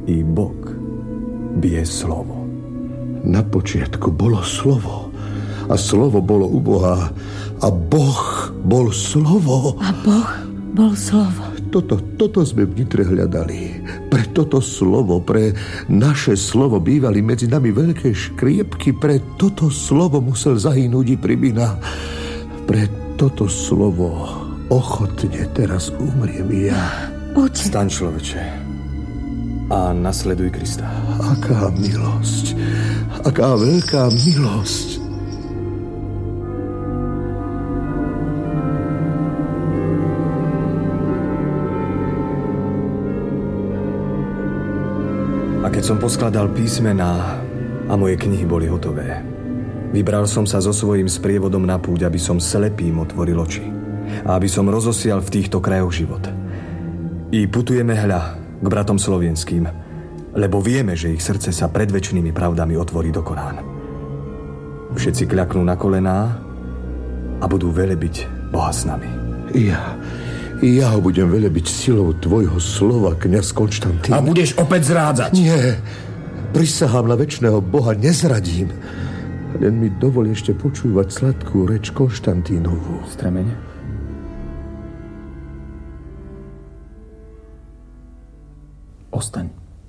i Bok bije slovo. Na počiatku bolo slovo a slovo bolo u Boha a Boh bol slovo. A Boh bol slovo. Toto sme v nitre hľadali. Pre toto slovo, pre naše slovo bývali medzi nami veľké škriepky. Pre toto slovo musel zahynúť i Pribina. Pre toto slovo ochotne teraz umriem ja. Oče. Staň, človeče, a nasleduj Krista. Aká milosť, aká veľká milosť. A keď som poskladal písmená a moje knihy boli hotové, vybral som sa so svojím sprievodom na púť, aby som slepým otvoril oči a aby som rozosial v týchto krajoch život. I putujeme hľa k bratom slovenským, lebo vieme, že ich srdce sa pred večnými pravdami otvorí do Korán. Všetci kľaknú na kolená a budú velebiť Boha s nami. Ja ho budem velebiť silou tvojho slova, kňaz Konštantín. A budeš opäť zrádzať. Nie, prisahám na večného Boha, nezradím. Len mi dovol ešte počúvať sladkú reč Konštantínovú. Stremeň. Ostaň.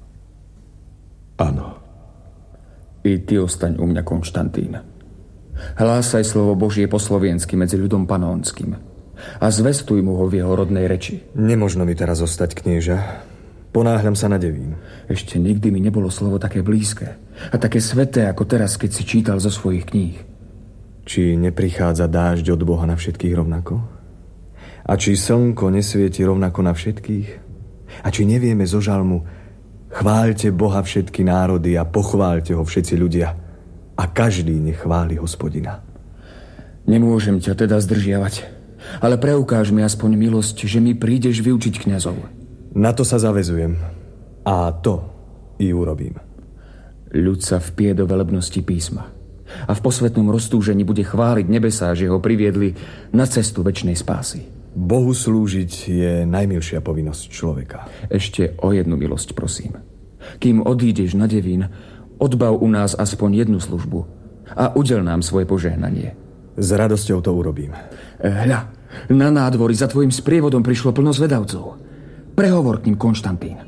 Áno. I ty ostaň u mňa, Konštantín. Hlásaj slovo Božie po slovensky medzi ľudom panónskym a zvestuj mu ho v jeho rodnej reči. Nemožno mi teraz zostať, knieža. Ponáhľam sa na Devín. Ešte nikdy mi nebolo slovo také blízke a také sveté ako teraz, keď si čítal zo svojich kníh. Či neprichádza dážď od Boha na všetkých rovnako? A či slnko nesvieti rovnako na všetkých? A či nevieme zo žalmu: chváľte Boha všetky národy a pochváľte ho všetci ľudia a každý nech chváli Hospodina. Nemôžem ťa teda zdržiavať, ale preukáž mi aspoň milosť, že mi prídeš vyučiť kňazov. Na to sa zavezujem a to i urobím. Ľud sa vpije do velebnosti písma a v posvetnom roztúžení bude chváliť nebesá, že ho priviedli na cestu večnej spásy. Bohu slúžiť je najmilšia povinnosť človeka. Ešte o jednu milosť, prosím. Kým odídeš na Devín, odbav u nás aspoň jednu službu a udel nám svoje požehnanie. S radosťou to urobím. Hľa, na nádvorí za tvojim sprievodom prišlo plno zvedavcov. Prehovor k ním, Konštantín.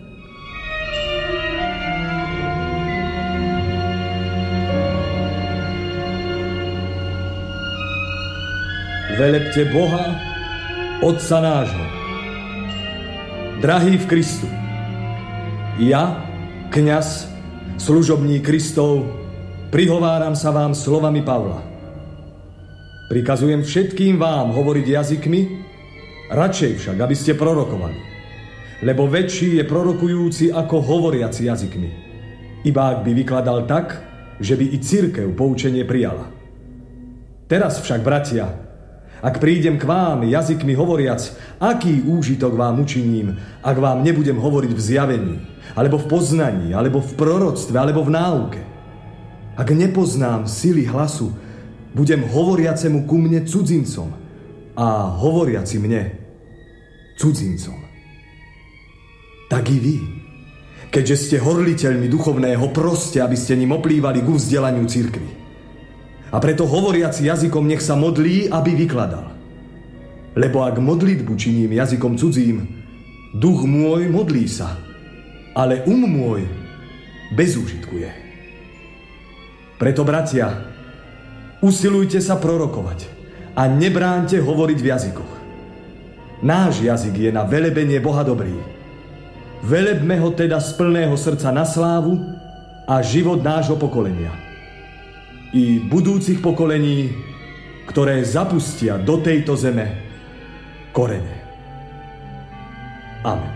Velebte Boha, Otca nášho, drahý v Kristu. Ja, kňaz, služobník Kristov, prihováram sa vám slovami Pavla. Prikazujem všetkým vám hovoriť jazykmi, radšej však, aby ste prorokovali. Lebo väčší je prorokujúci ako hovoriaci jazykmi. Iba ak by vykladal tak, že by i cirkev poučenie prijala. Teraz však, bratia, ak prídem k vám jazykmi hovoriac, aký úžitok vám učiním, ak vám nebudem hovoriť v zjavení, alebo v poznaní, alebo v proroctve, alebo v náuke? Ak nepoznám sily hlasu, budem hovoriacemu ku mne cudzincom a hovoriaci mne cudzincom. Tak i vy, keďže ste horliteľmi duchovného, proste, aby ste ním oplývali ku vzdelaniu cirkvi. A preto hovoriaci jazykom nech sa modlí, aby vykladal. Lebo ak modlitbu činím jazykom cudzím, duch môj modlí sa, ale môj bezúžitkuje. Preto, bratia, usilujte sa prorokovať a nebránte hovoriť v jazykoch. Náš jazyk je na velebenie Boha dobrý. Velebme ho teda z plného srdca na slávu a život nášho pokolenia. I budúcich pokolení, ktoré zapustia do tejto zeme korene. Amen.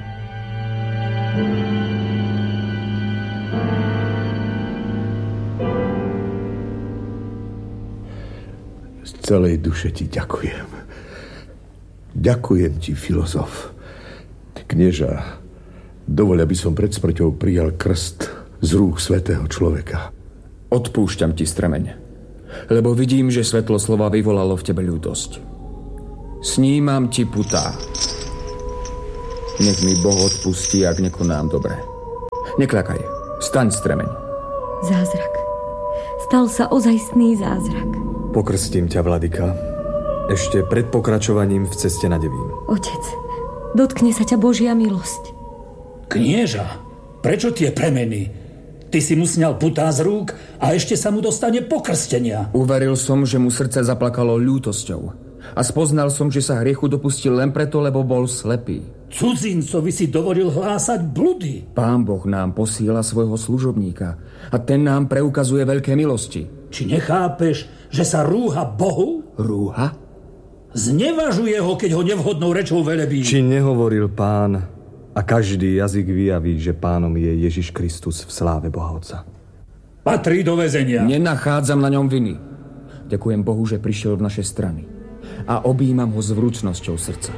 Z celej duše ti ďakujem. Ďakujem ti, filozof. Knieža, dovoľ, aby som pred smrťou prijal krst z rúk svätého človeka. Odpúšťam ti, stremeň, lebo vidím, že svetlo slova vyvolalo v tebe ľútosť. Snímam ti putá. Nech mi Boh odpustí, ak nekonám dobre. Nekľakaj. Staň, stremeň. Zázrak. Stal sa ozajstný zázrak. Pokrstím ťa, vladyka. Ešte pred pokračovaním v ceste na Devín. Otec, dotkne sa ťa Božia milosť. Knieža, prečo tie premeny? Ty si mu sňal putá z rúk a ešte sa mu dostane pokrstenia. Uveril som, že mu srdce zaplakalo ľútosťou. A spoznal som, že sa hriechu dopustil len preto, lebo bol slepý. Cudzincovi si dovolil hlásať bludy. Pán Boh nám posíla svojho služobníka a ten nám preukazuje veľké milosti. Či nechápeš, že sa rúha Bohu? Rúha? Znevažuje ho, keď ho nevhodnou rečou velebí. Či nehovoril Pán a každý jazyk vyjaví, že Pánom je Ježiš Kristus v sláve Boha Otca. Patrí do väzenia. Nenachádzam na ňom viny. Ďakujem Bohu, že prišiel v naše strany a objímam ho s vrúcnosťou srdca.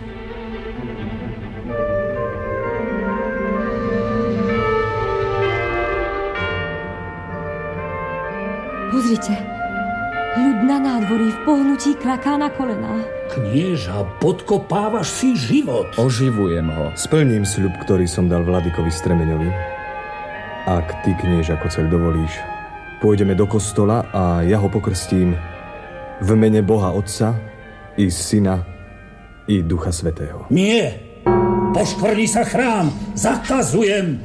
Pozrite, ľud na nádvorí v pohnutí klaká na kolená. Knieža, podkopávaš si život. Oživujem ho. Splním sľub, ktorý som dal vladykovi Stremeňovi. Ak ty, knieža Koceľ, dovolíš, pôjdeme do kostola a ja ho pokrstím v mene Boha Otca i Syna i Ducha Svätého. Nie, poškvrní sa chrám, zakazujem.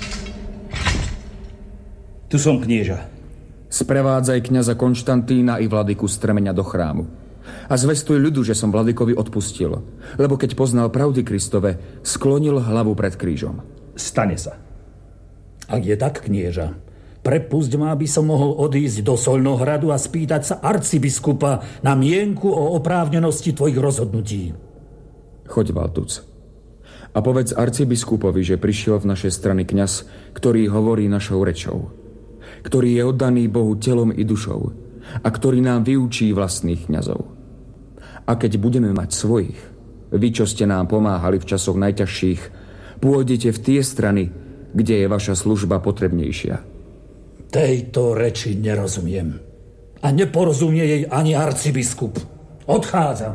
Tu som, knieža. Sprevádzaj kňaza Konštantína i vladyku Stremeňa do chrámu. A zvestuj ľudu, že som vladykovi odpustil, lebo keď poznal pravdy Kristove, sklonil hlavu pred krížom. Stane sa. Ak je tak, knieža, prepusť ma, aby som mohol odísť do Solnohradu a spýtať sa arcibiskupa na mienku o oprávnenosti tvojich rozhodnutí. Choď, Valtuc. A povedz arcibiskupovi, že prišiel v naše strany kňaz, ktorý hovorí našou rečou, ktorý je oddaný Bohu telom i dušou a ktorý nám vyučí vlastných kňazov. A keď budeme mať svojich, vy, čo ste nám pomáhali v časoch najťažších, pôjdete v tie strany, kde je vaša služba potrebnejšia. Tejto reči nerozumiem. A neporozumie jej ani arcibiskup. Odchádzam.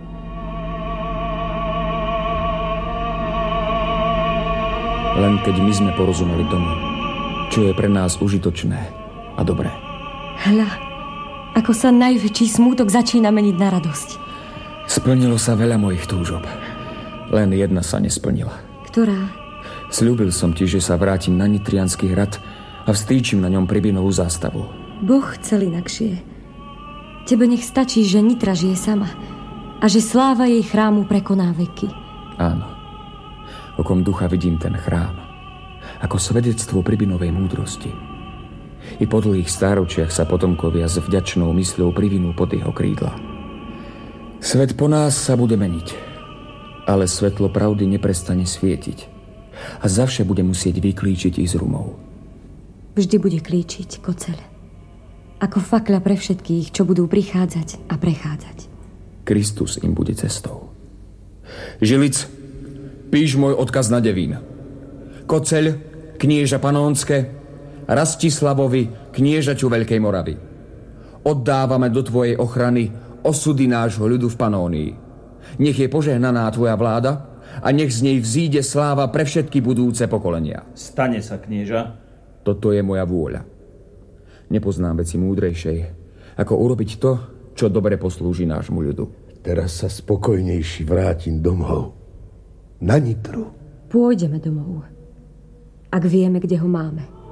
Len keď my sme porozumeli tomu, čo je pre nás užitočné a dobré. Hľa, ako sa najväčší smútok začína meniť na radosť. Splnilo sa veľa mojich túžob. Len jedna sa nesplnila. Ktorá? Sľúbil som ti, že sa vrátim na Nitriansky hrad a vstýčim na ňom Pribinovú zástavu. Boh chcel inakšie. Tebe nech stačí, že Nitra žije sama a že sláva jej chrámu prekoná veky. Áno. Okom ducha vidím ten chrám ako svedectvo Pribinovej múdrosti. I po dlhých stáročiach sa potomkovia s vďačnou mysľou privinú pod jeho krídla. Svet po nás sa bude meniť, ale svetlo pravdy neprestane svietiť a zavše bude musieť vyklíčiť i z rumov. Vždy bude klíčiť, Koceľ. Ako fakľa pre všetkých, čo budú prichádzať a prechádzať. Kristus im bude cestou. Žilic, píš môj odkaz na Devín. Koceľ, knieža Panónske, Rastislavovi, kniežaťu Veľkej Moravy. Oddávame do tvojej ochrany osudy nášho ľudu v Panónii. Nech je požehnaná tvoja vláda a nech z nej vzíde sláva pre všetky budúce pokolenia. Stane sa, knieža. Toto je moja vôľa. Nepoznám veci múdrejšej, ako urobiť to, čo dobre poslúži nášmu ľudu. Teraz sa spokojnejší vrátim domov. Na Nitru. Pôjdeme domov. Ak vieme, kde ho máme.